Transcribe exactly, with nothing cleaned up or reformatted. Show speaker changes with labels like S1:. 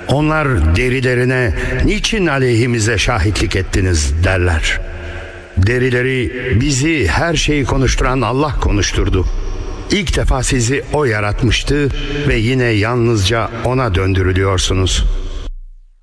S1: Onlar derilerine niçin aleyhimize şahitlik ettiniz derler. Derileri bizi her şeyi konuşturan Allah konuşturdu. İlk defa sizi O yaratmıştı ve yine yalnızca O'na döndürülüyorsunuz.